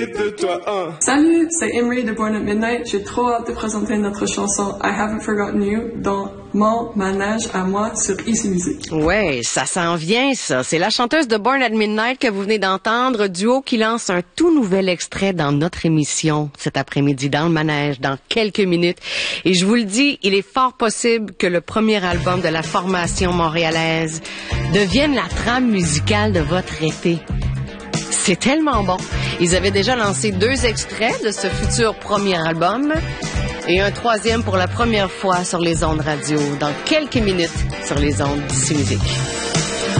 de toi, hein. Salut, c'est Emery de Born at Midnight. J'ai trop hâte de présenter notre chanson I Haven't Forgotten You dans mon manège à moi sur Easy Music. Ouais, ça s'en vient, ça. C'est la chanteuse de Born at Midnight que vous venez d'entendre, duo qui lance un tout nouvel extrait dans notre émission cet après-midi dans le manège, dans quelques minutes. Et je vous le dis, il est fort possible que le premier album de la formation montréalaise devienne la trame musicale de votre été. C'est tellement bon. Ils avaient déjà lancé 2 extraits de ce futur premier album et un 3e pour la première fois sur les ondes radio dans quelques minutes sur les ondes d'Ici Musique.